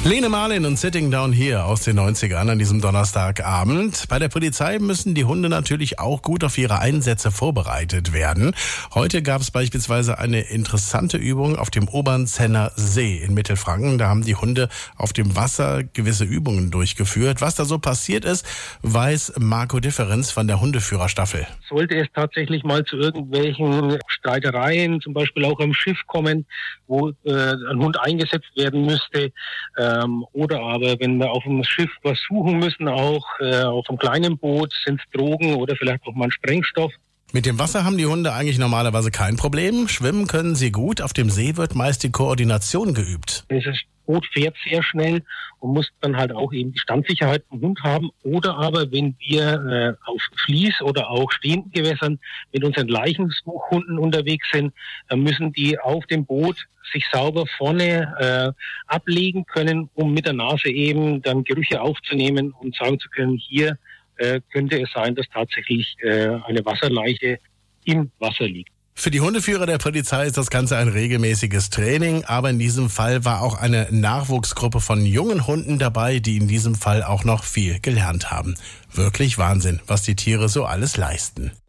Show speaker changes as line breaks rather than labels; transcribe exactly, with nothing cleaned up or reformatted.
Lene Marlin und Sitting Down Here aus den neunzigern an diesem Donnerstagabend. Bei der Polizei müssen die Hunde natürlich auch gut auf ihre Einsätze vorbereitet werden. Heute gab es beispielsweise eine interessante Übung auf dem Obernzenner See in Mittelfranken. Da haben die Hunde auf dem Wasser gewisse Übungen durchgeführt. Was da so passiert ist, weiß Marco Differenz von der Hundeführerstaffel.
Sollte es tatsächlich mal zu irgendwelchen Streitereien, zum Beispiel auch am Schiff kommen, wo äh, ein Hund eingesetzt werden müsste, ähm, oder aber wenn wir auf dem Schiff was suchen müssen, auch äh, auf einem kleinen Boot, sind es Drogen oder vielleicht auch mal ein Sprengstoff.
Mit dem Wasser haben die Hunde eigentlich normalerweise kein Problem. Schwimmen können sie gut. Auf dem See wird meist die Koordination geübt.
Dieses Boot fährt sehr schnell und muss dann halt auch eben die Standsicherheit vom Hund haben. Oder aber wenn wir äh, auf Fließ oder auch stehenden Gewässern mit unseren Leichensuchhunden unterwegs sind, dann müssen die auf dem Boot sich sauber vorne äh, ablegen können, um mit der Nase eben dann Gerüche aufzunehmen und sagen zu können, hier äh, könnte es sein, dass tatsächlich äh, eine Wasserleiche im Wasser liegt.
Für die Hundeführer der Polizei ist das Ganze ein regelmäßiges Training, aber in diesem Fall war auch eine Nachwuchsgruppe von jungen Hunden dabei, die in diesem Fall auch noch viel gelernt haben. Wirklich Wahnsinn, was die Tiere so alles leisten.